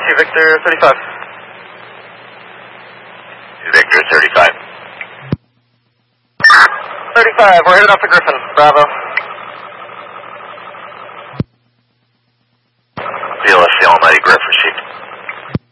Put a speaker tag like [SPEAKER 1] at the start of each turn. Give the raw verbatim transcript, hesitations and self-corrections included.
[SPEAKER 1] two Victor thirty-five.
[SPEAKER 2] Victor thirty-five.
[SPEAKER 1] thirty-five, we're headed off to Griffin. Bravo.
[SPEAKER 2] C L S C Almighty Griffin.